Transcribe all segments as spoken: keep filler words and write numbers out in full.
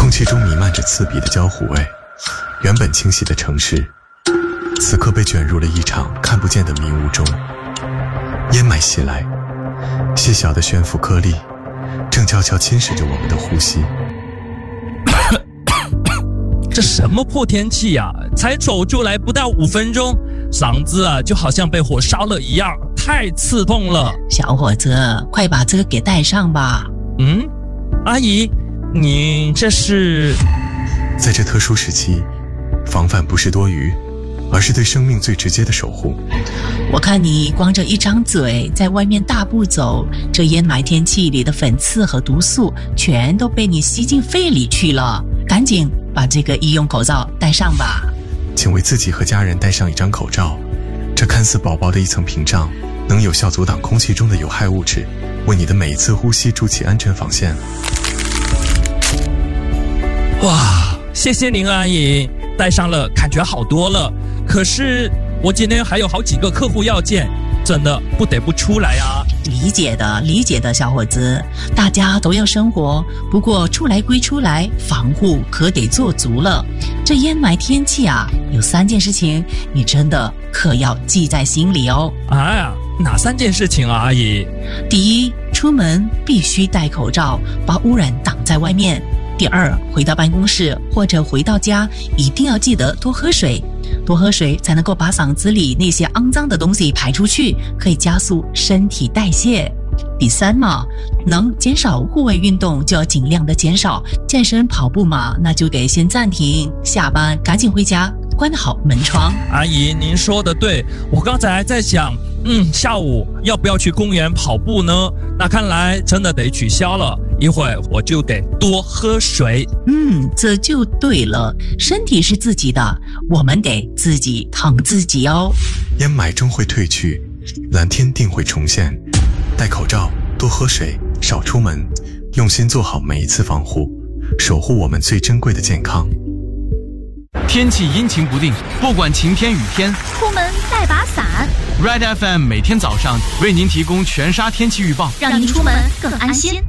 空气中弥漫着刺鼻的焦糊味，原本清晰的城市此刻被卷入了一场看不见的迷雾中。烟霾袭来，细小的悬浮颗粒正悄悄侵蚀着我们的呼吸。 这什么破天气啊，才走出来不到五分钟，嗓子啊就好像被火烧了一样，太刺痛了。 小伙子，快把这个给带上吧。 嗯，阿姨，你这是…… 在这特殊时期，防范不是多余，而是对生命最直接的守护。 我看你光着一张嘴在外面大步走，这烟霾天气里的粉刺和毒素全都被你吸进肺里去了，赶紧把这个医用口罩戴上吧。 请为自己和家人戴上一张口罩，这看似薄薄的一层屏障，能有效阻挡空气中的有害物质，为你的每一次呼吸筑起安全防线。 哇，谢谢您阿姨，戴上了感觉好多了。可是我今天还有好几个客户要见，真的不得不出来啊。 理解的理解的小伙子，大家都要生活，不过出来归出来，防护可得做足了。这烟霾天气啊，有三件事情你真的可要记在心里哦。 啊，哪三件事情啊阿姨？ 第一，出门必须戴口罩，把污染挡在外面。第二，回到办公室或者回到家，一定要记得多喝水，多喝水才能够把嗓子里那些肮脏的东西排出去，可以加速身体代谢。第三嘛，能减少户外运动就要尽量的减少，健身跑步嘛，那就得先暂停，下班赶紧回家，关好门窗。 阿姨，您说的对，我刚才还在想，嗯，下午要不要去公园跑步呢？那看来真的得取消了，一会儿我就得多喝水。 嗯，这就对了，身体是自己的，我们得自己疼自己哦。 烟霾终会退去，蓝天定会重现。戴口罩，多喝水，少出门，用心做好每一次防护，守护我们最珍贵的健康。 天气阴晴不定，不管晴天雨天， 出门带把伞。 Red F M 每天早上为您提供全沙天气预报， 让您出门更安心。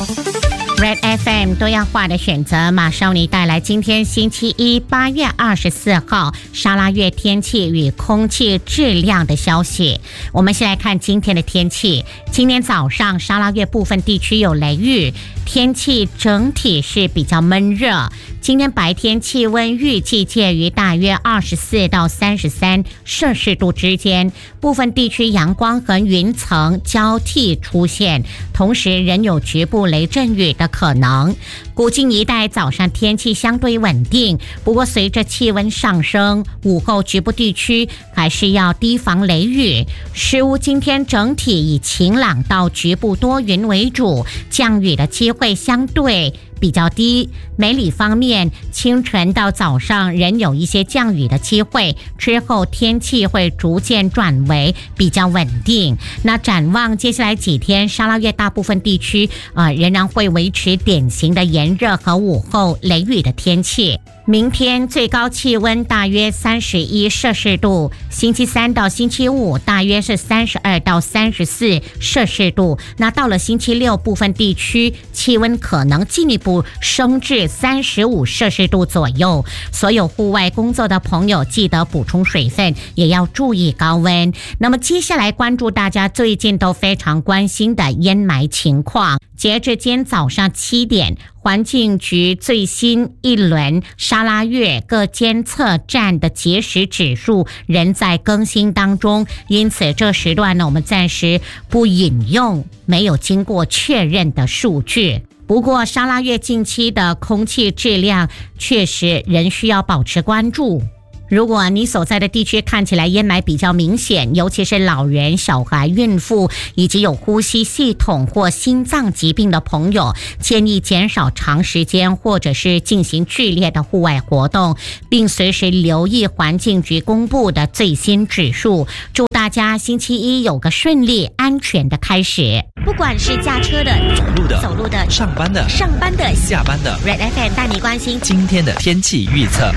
Red F M 多样化的选择，马上为你带来今天星期一八月二十四号沙拉越天气与空气质量的消息。我们先来看今天的天气。今天早上沙拉越部分地区有雷雨，天气整体是比较闷热。今天白天气温预计介于大约二十四到三十三摄氏度之间，部分地区阳光和云层交替出现，同时仍有局部雷阵雨的可能。古晋一带早上天气相对稳定，不过随着气温上升，午后局部地区还是要提防雷雨。石屋今天整体以晴朗到局部多云为主，降雨的机会相对比较低。梅里方面，清晨到早上仍有一些降雨的机会，之后天气会逐渐转为比较稳定。那展望接下来几天，沙拉越大部分地区呃仍然会维持典型的炎热和午后雷雨的天气。明天最高气温大约三十一摄氏度，星期三到星期五大约是三十二到三十四摄氏度。那到了星期六，部分地区气温可能进一步升至三十五摄氏度左右。所有户外工作的朋友记得补充水分，也要注意高温。那么接下来关注大家最近都非常关心的烟霾情况。截至今天早上七点，环境局最新一轮沙拉越各监测站的结实指数仍在更新当中，因此这时段呢，我们暂时不引用没有经过确认的数据。不过沙拉越近期的空气质量确实仍需要保持关注。如果你所在的地区看起来烟霾比较明显，尤其是老人、小孩、孕妇以及有呼吸系统或心脏疾病的朋友，建议减少长时间或者是进行剧烈的户外活动，并随时留意环境局公布的最新指数。祝大家星期一有个顺利安全的开始。 不管是驾车的、 走路的、 走路的、 上班的、 上班的、 下班的 Red F M 带你关心今天的天气预测。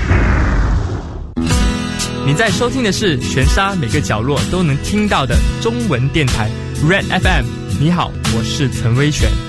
你在收听的是全沙每个角落都能听到的中文电台 Red F M。 你好，我是陈威璇。